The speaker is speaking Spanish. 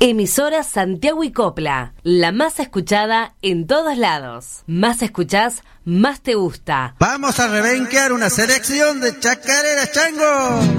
Emisora Santiago y Copla, la más escuchada en todos lados. Más escuchás, más te gusta. Vamos a rebenquear una selección de chacareras chango.